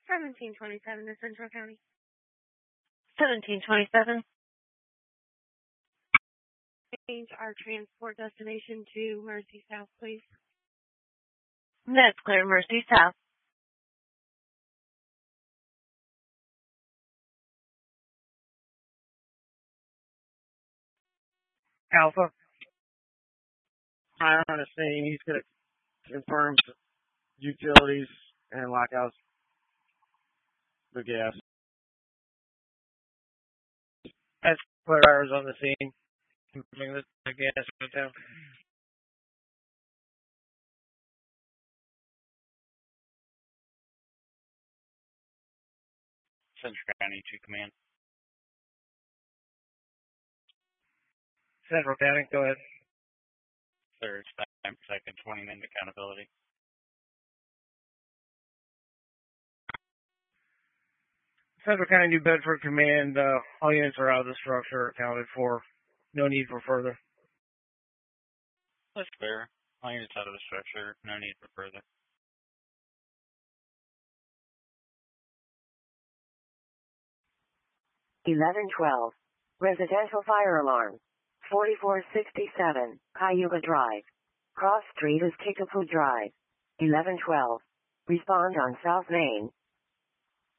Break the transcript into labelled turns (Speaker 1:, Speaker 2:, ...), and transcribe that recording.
Speaker 1: 1727 to Central County.
Speaker 2: 1727.
Speaker 1: Change our transport destination to Mercy South, please.
Speaker 2: That's clear, Mercy South.
Speaker 3: Alpha. High on the scene. He's going to confirm utilities and lockouts. The gas. That's clear hours on the scene. Confirming the gas went down.
Speaker 4: Central County to command.
Speaker 3: Central County, go ahead.
Speaker 4: Third, time, second, 20-minute accountability.
Speaker 3: Central County, New Bedford Command, all units are out of the structure accounted for. No need for further.
Speaker 4: That's clear. All units out of the structure. No need for further.
Speaker 5: 1112. Residential fire alarm. 4467, Cayuga Drive. Cross Street is Kickapoo Drive. 1112. Respond on South Main,